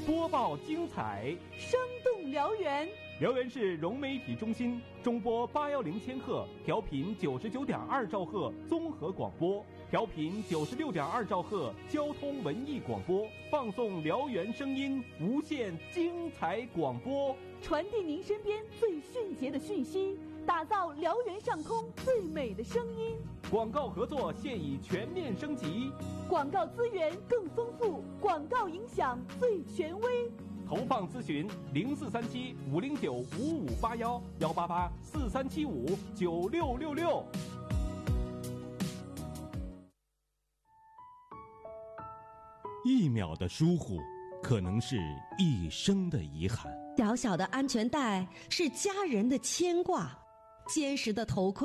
播报精彩， 生动辽源。 辽源市融媒体中心中波810千赫，调频99.2兆赫综合广播，调频96.2兆赫交通文艺广播，放送辽源声音，无限精彩广播， 传递您身边最迅捷的讯息，打造辽源上空最美的声音。 广告合作现已全面升级， 广告资源更丰富，广告影响最权威。 投放咨询0437-509-5581，188-4375-9666。1秒的疏忽，可能是一生的遗憾。 小小的安全带是家人的牵挂，坚实的头盔